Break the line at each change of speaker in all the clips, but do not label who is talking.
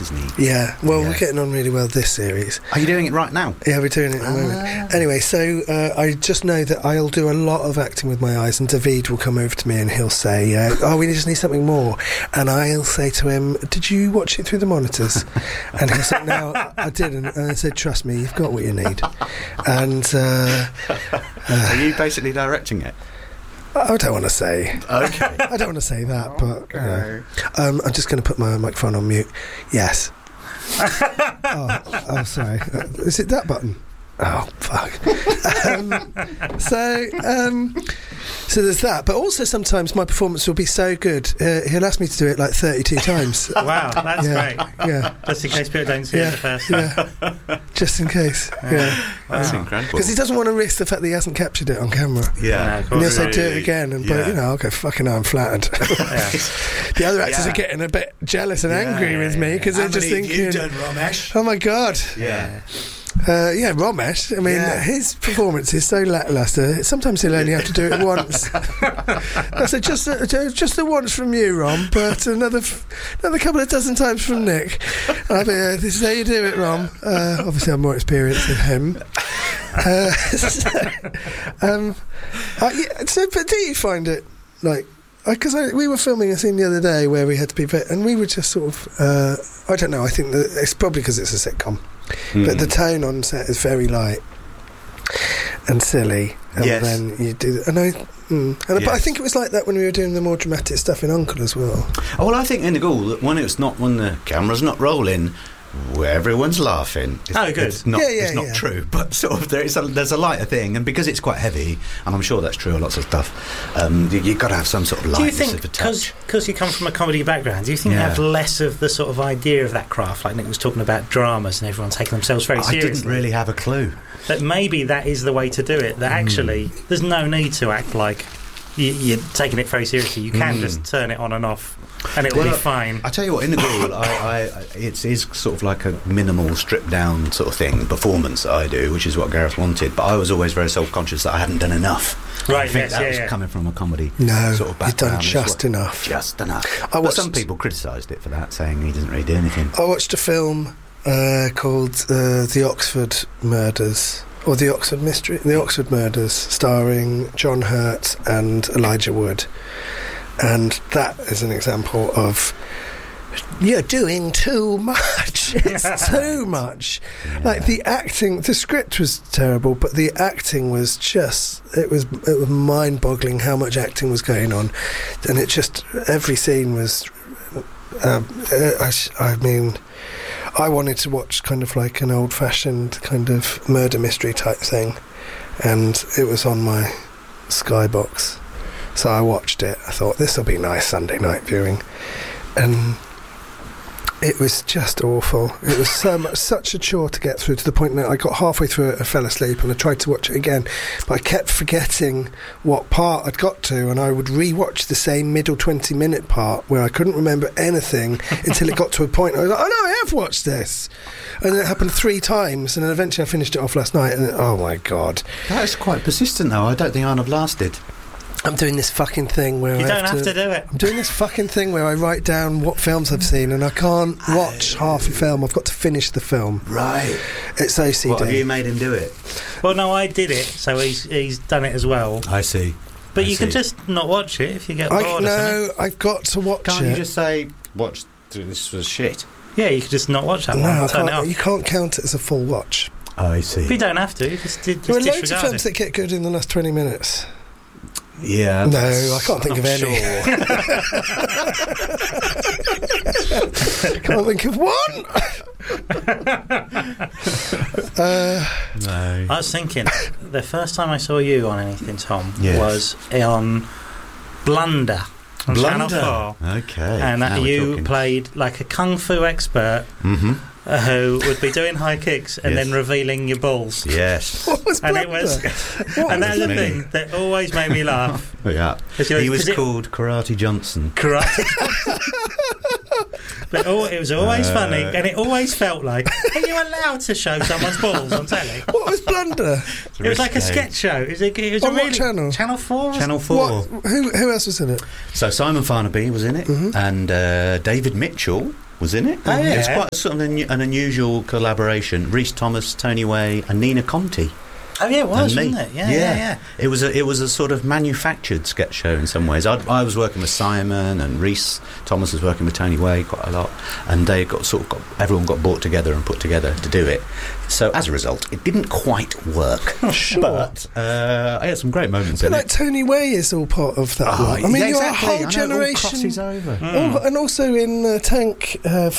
isn't he?
Yeah, well, we're getting on really well this series.
Are you doing it right now?
Yeah, we're doing it at the moment. Anyway, so I just know that I'll do a lot of acting with my eyes, and David will come over to me and he'll say, we just need something more. And I'll say to him, did you watch it through the monitors? And he'll say, no, I didn't. And I said, trust me, you've got what you need. And...
are you basically directing it?
I don't want to say.
Okay.
I don't want to say that, but I'm just going to put my microphone on mute. Yes. oh, sorry. Is it that button? Oh, fuck. So there's that. But also sometimes my performance will be so good, he'll ask me to do it like 32 times.
Wow, that's great.
Yeah.
Just in case people don't see it the first time.
Yeah. Just in case. Yeah.
That's incredible.
Because he doesn't want to risk the fact that he hasn't captured it on camera.
Yeah.
And he'll say, do it again. But, I'll go, fucking hell, I'm flattered. The other actors are getting a bit jealous and angry with me because they're just thinking...
How many have you done, Romesh?
Oh, my God.
Yeah.
Romesh. I mean, his performance is so lacklustre. Sometimes he'll only have to do it once. I said, just the once from you, Rom, but another couple of dozen times from Nick. I mean, this is how you do it, Rom. Obviously, I'm more experienced than him. But do you find it like? Because we were filming a scene the other day where we had to be, and we were just sort of. I don't know. I think that it's probably because it's a sitcom. But the tone on set is very light and silly, and then you do. But I think it was like that when we were doing the more dramatic stuff in Uncle as well.
Oh, well, I think in the Ghoul, when the camera's not rolling, where everyone's laughing.
Good.
It's not true, but sort of there's a lighter thing, and because it's quite heavy, and I'm sure that's true of lots of stuff. You've got to have some sort of lightness.
Do you think because you come from a comedy background, do you think you have less of the sort of idea of that craft? Like Nick was talking about dramas and everyone taking themselves very seriously.
I didn't really have a clue.
That maybe that is the way to do it. That actually, there's no need to act like you're taking it very seriously. You can just turn it on and off. And it will be fine. I
tell you what, in the Ghoul, it is sort of like a minimal, stripped down sort of thing, performance that I do, which is what Gareth wanted. But I was always very self-conscious that I hadn't done enough.
Right,
I think that was coming from a comedy sort of background.
You've done just enough.
Just enough. But some people criticised it for that, saying he doesn't really do anything.
I watched a film called The Oxford Murders. Or The Oxford Mystery, The Oxford Murders, starring John Hurt and Elijah Wood. And that is an example of you're doing too much. It's too much. Yeah. Like the acting, the script was terrible, but the acting was just it was mind-boggling how much acting was going on, and it just every scene was. I mean, I wanted to watch kind of like an old-fashioned kind of murder mystery type thing, and it was on my Skybox. So I watched it. I thought, this will be nice Sunday night viewing. And it was just awful. It was such a chore to get through, to the point that I got halfway through it, I fell asleep, and I tried to watch it again. But I kept forgetting what part I'd got to, and I would re-watch the same middle 20-minute part where I couldn't remember anything until it got to a point I was like, oh no, I have watched this. And it happened 3 times, and then eventually I finished it off last night, and oh my God.
That is quite persistent, though. I don't think I'd have lasted.
I'm doing this fucking thing where
you don't have to do it.
I'm doing this fucking thing where I write down what films I've seen, and I can't watch half a film. I've got to finish the film.
Right.
It's OCD.
What, have you made him do it?
Well, no, I did it, so he's done it as well.
I see.
But you can just not watch it if you get bored.
No, I've got to watch it.
Can't you just say, watch, this was shit?
Yeah, you could just not watch that one.
No,
turn it off.
You can't count it as a full watch.
I see.
But you don't have to. You just
there are loads of films that get good in the last 20 minutes.
Yeah.
No, I can't think of any. Can't think of one.
No.
I was thinking, the first time I saw you on anything, Tom, was on Blunder. On Channel 4.
Okay.
And you played like a kung fu expert.
Mm-hmm.
Who would be doing high kicks and then revealing your balls.
Yes.
What was Blunder?
And that's the thing that always made me laugh.
Yeah. He was called Karate Johnson.
Karate But it was always funny, and it always felt like, are you allowed to show someone's balls on telly?
What was Blunder?
It was like a sketch show. It was
on what channel?
Channel 4?
Channel 4.
Who else was in it?
So Simon Farnaby was in it, and David Mitchell was in it.
Oh, yeah.
It was quite sort of an unusual collaboration. Rhys Thomas, Tony Way, and Nina Conti.
Oh yeah, it was,
And me.
wasn't it? Yeah.
It was a sort of manufactured sketch show in some ways. I was working with Simon, and Rhys Thomas was working with Tony Way quite a lot, and they everyone got brought together and put together to do it. So as a result, it didn't quite work.
Sure.
But I had some great moments
But
in
like
it.
Tony Way is all part of that.
Oh,
lot. I mean,
yeah,
you're
exactly.
a
I
whole
know,
generation.
It all crosses over.
And also in Tank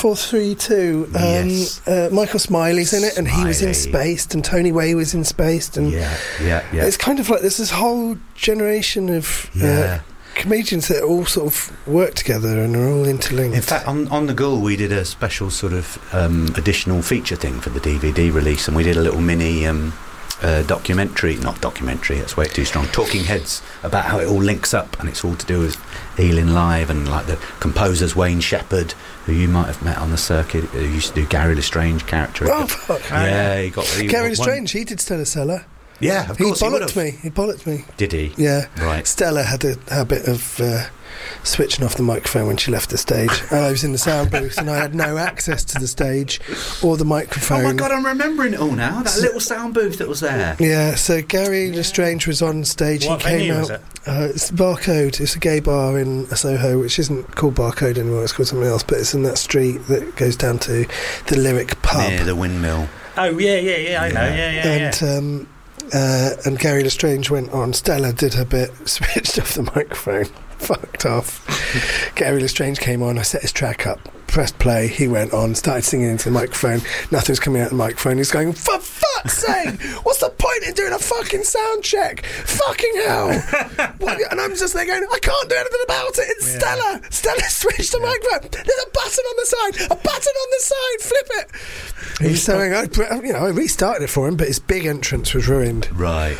432,
Yes.
Michael Smiley's in it, and he was in
Smiley.
Spaced, and Tony Way was in Spaced, and
Yeah.
it's kind of like there's this whole generation of comedians that all sort of work together and are all interlinked.
In fact, on The Ghoul, we did a special sort of additional feature thing for the DVD release, and we did a little mini documentary, not documentary, that's way too strong, Talking Heads, about how it all links up, and it's all to do with Ealing Live, and like the composers Wayne Shepherd, who you might have met on the circuit, who used to do Gary Lestrange character.
Oh, fuck.
Yeah, he
Gary
won-
Lestrange, he did Stella Cellar.
Yeah, of course
He
he would
bollocked
have.
me. He bollocked me.
Did he?
Yeah.
Right.
Stella had a habit of switching off the microphone when she left the stage. And I was in the sound booth and I had no access to the stage or the microphone.
Oh my God, I'm remembering it all now. That little sound booth that was there.
Yeah, so Gary Lestrange was on stage.
What
he came
venue
out.
was it?
It's Barcode. It's a gay bar in Soho, which isn't called Barcode anymore. It's called something else, but it's in that street that goes down to the Lyric pub.
Near the windmill.
Oh yeah, I know. Yeah.
And Gary Lestrange went on. Stella did her bit, switched off the microphone, fucked off. Gary Lestrange came on. I set his track up, pressed play. He went on, started singing into the microphone. Nothing's coming out of the microphone. He's going, for fuck's sake! What's the point in doing a fucking sound check? Fucking hell! And I'm just there going, I can't do anything about it. It's Stella. Stella switched the microphone. There's a button on the side. A button on the side. Flip it. He's saying, I restarted it for him, but his big entrance was ruined.
Right.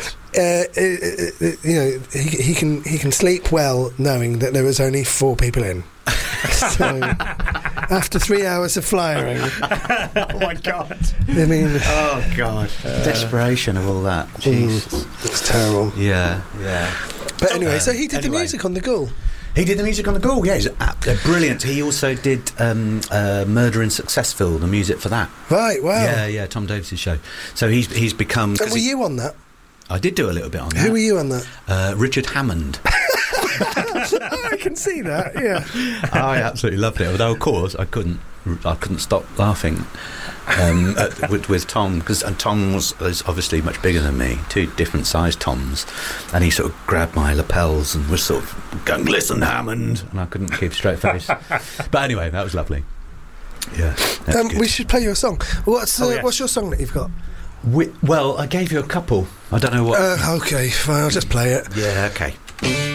He can sleep well knowing that there was only 4 people in. So after 3 hours of flying,
Oh my God.
I mean,
Oh God. Desperation of all that. Jesus.
it's terrible.
Yeah.
But anyway, so he did the
Anyway.
music on The Ghoul.
He did the music on The Ghoul, yeah. He's brilliant. He also did Murder in Successville, the music for that.
Right, wow.
Yeah, Tom Davis' show. So he's become...
And were you on that?
I did do a little bit on that.
Who were you on that?
Richard Hammond.
Oh, I can see that, yeah.
I absolutely loved it, although of course I couldn't stop laughing with Tom, because Tom is obviously much bigger than me, 2 different sized Toms, and he sort of grabbed my lapels and was sort of going, "Listen, Hammond," and I couldn't keep a straight face. But anyway, that was lovely. Yeah, that's good.
We should play you a song. What's
yes.
what's your song that you've got?
Well, I gave you a couple. I don't know what.
Okay, fine, I'll just play it.
Yeah, okay.